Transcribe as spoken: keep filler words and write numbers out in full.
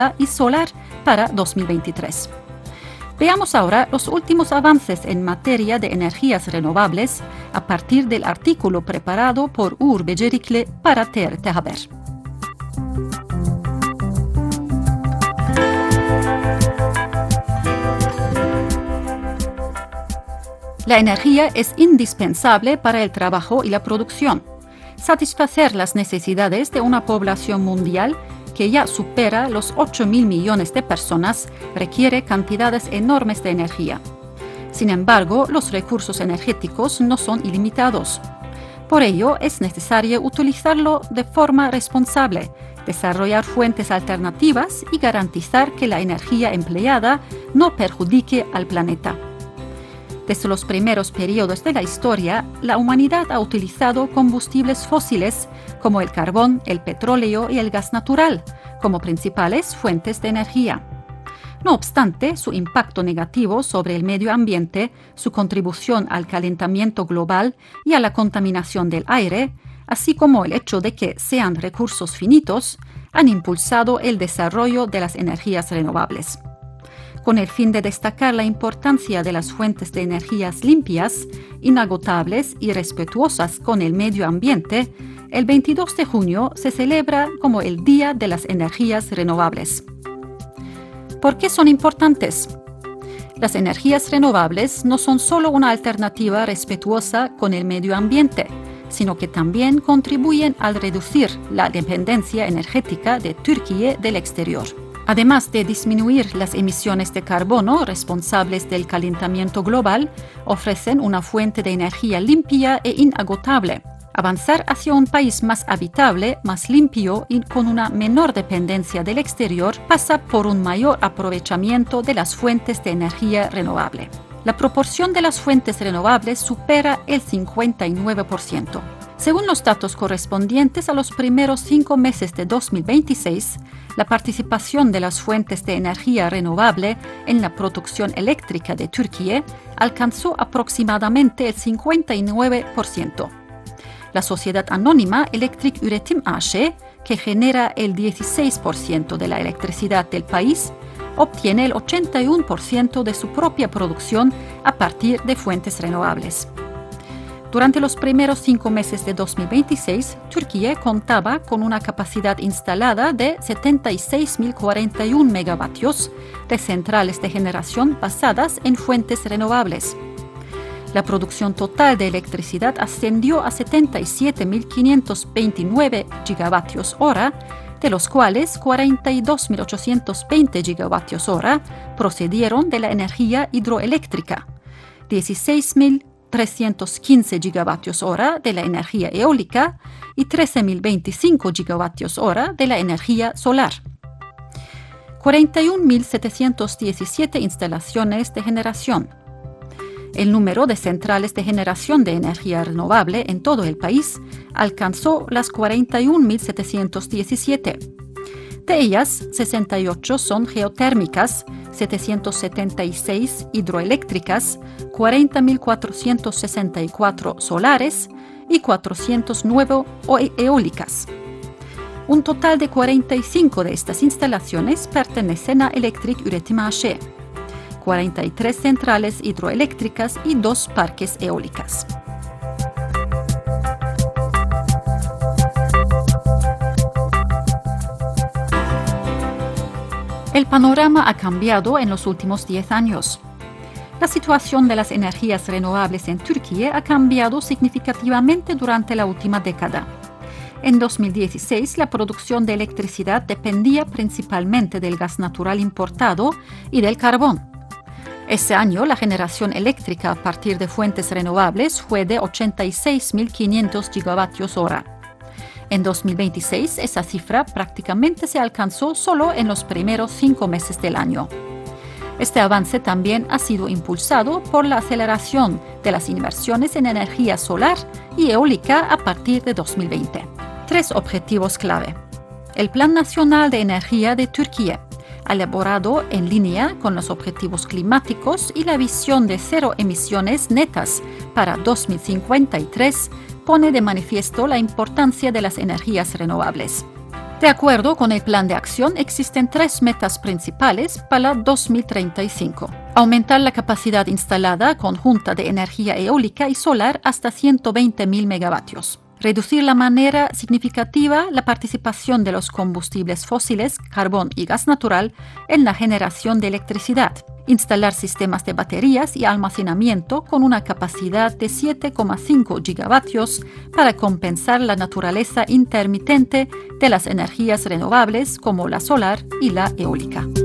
y solar para dos mil veintitrés. Veamos ahora los últimos avances en materia de energías renovables a partir del artículo preparado por Uğur Becerikli para T R T Haber. La energía es indispensable para el trabajo y la producción. Satisfacer las necesidades de una población mundial que ya supera los ocho mil millones de personas requiere cantidades enormes de energía. Sin embargo, los recursos energéticos no son ilimitados. Por ello, es necesario utilizarlo de forma responsable, desarrollar fuentes alternativas y garantizar que la energía empleada no perjudique al planeta. Desde los primeros periodos de la historia, la humanidad ha utilizado combustibles fósiles como el carbón, el petróleo y el gas natural como principales fuentes de energía. No obstante, su impacto negativo sobre el medio ambiente, su contribución al calentamiento global y a la contaminación del aire, así como el hecho de que sean recursos finitos, han impulsado el desarrollo de las energías renovables. Con el fin de destacar la importancia de las fuentes de energías limpias, inagotables y respetuosas con el medio ambiente, el veintidós de junio se celebra como el Día de las Energías Renovables. ¿Por qué son importantes? Las energías renovables no son solo una alternativa respetuosa con el medio ambiente, sino que también contribuyen a reducir la dependencia energética de Turquía del exterior. Además de disminuir las emisiones de carbono responsables del calentamiento global, ofrecen una fuente de energía limpia e inagotable. Avanzar hacia un país más habitable, más limpio y con una menor dependencia del exterior pasa por un mayor aprovechamiento de las fuentes de energía renovable. La proporción de las fuentes renovables supera el cincuenta y nueve por ciento. Según los datos correspondientes a los primeros cinco meses de dos mil veintiséis, la participación de las fuentes de energía renovable en la producción eléctrica de Turquía alcanzó aproximadamente el cincuenta y nueve por ciento. La sociedad anónima Elektrik Üretim A Ş, que genera el dieciséis por ciento de la electricidad del país, obtiene el ochenta y uno por ciento de su propia producción a partir de fuentes renovables. Durante los primeros cinco meses de dos mil veintiséis, Turquía contaba con una capacidad instalada de setenta y seis mil cuarenta y uno megavatios de centrales de generación basadas en fuentes renovables. La producción total de electricidad ascendió a setenta y siete mil quinientos veintinueve gigavatios hora, de los cuales cuarenta y dos mil ochocientos veinte gigavatios hora procedieron de la energía hidroeléctrica, dieciséis mil trescientos quince gigavatios hora de la energía eólica y trece mil veinticinco gigavatios hora de la energía solar. cuarenta y un mil setecientos diecisiete instalaciones de generación. El número de centrales de generación de energía renovable en todo el país alcanzó las cuarenta y un mil setecientos diecisiete. De ellas, sesenta y ocho son geotérmicas, setecientos setenta y seis hidroeléctricas, cuarenta mil cuatrocientos sesenta y cuatro solares y cuatrocientos nueve eólicas. Un total de cuarenta y cinco de estas instalaciones pertenecen a Elektrik Üretim A Ş, cuarenta y tres centrales hidroeléctricas y dos parques eólicas. El panorama ha cambiado en los últimos diez años. La situación de las energías renovables en Turquía ha cambiado significativamente durante la última década. En dos mil dieciséis, la producción de electricidad dependía principalmente del gas natural importado y del carbón. Ese año, la generación eléctrica a partir de fuentes renovables fue de ochenta y seis mil quinientos gigavatios hora. En dos mil veintiséis, esa cifra prácticamente se alcanzó solo en los primeros cinco meses del año. Este avance también ha sido impulsado por la aceleración de las inversiones en energía solar y eólica a partir de dos mil veinte. Tres objetivos clave. El Plan Nacional de Energía de Turquía, elaborado en línea con los objetivos climáticos y la visión de cero emisiones netas para dos mil cincuenta y tres, pone de manifiesto la importancia de las energías renovables. De acuerdo con el plan de acción, existen tres metas principales para dos mil treinta y cinco. Aumentar la capacidad instalada conjunta de energía eólica y solar hasta ciento veinte mil megavatios. Reducir de manera significativa la participación de los combustibles fósiles, carbón y gas natural, en la generación de electricidad. Instalar sistemas de baterías y almacenamiento con una capacidad de siete coma cinco gigavatios para compensar la naturaleza intermitente de las energías renovables como la solar y la eólica.